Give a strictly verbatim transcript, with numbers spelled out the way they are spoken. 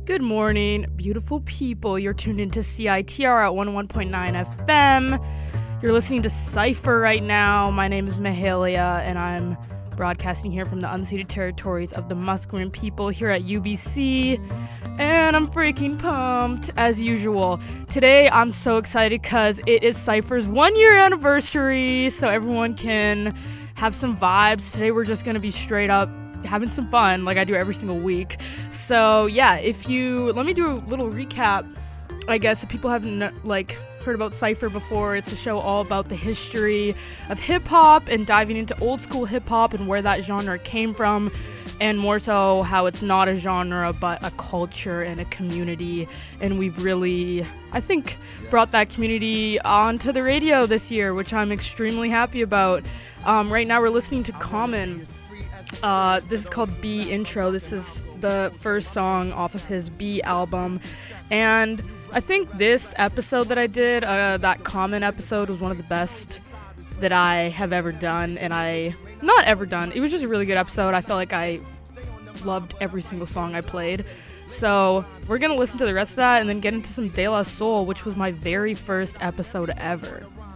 Good morning, beautiful people. You're tuned into C I T R at one oh one point nine F M. You're listening to Cypher right now. My name is Mahalia, and I'm broadcasting here from the unceded territories of the Musqueam people here at U B C. And I'm freaking pumped, as usual. Today, I'm so excited because it is Cypher's one-year anniversary, so everyone can have some vibes. Today, we're just going to be straight up having some fun like I do every single week. So yeah, if you let me do a little recap. I guess if people haven't like heard about Cypher before, it's a show all about the history of hip-hop and diving into old school hip-hop and where that genre came from, and more so how it's not a genre but a culture and a community. And we've really, I think, brought that community onto the radio this year, which I'm extremely happy about. Um, right now we're listening to Common. Uh, this is called B Intro. This is the first song off of his B album. And I think this episode that I did, uh, that Common episode, was one of the best that I have ever done. And I, not ever done, it was just a really good episode. I felt like I loved every single song I played. So we're going to listen to the rest of that and then get into some De La Soul, which was my very first episode ever.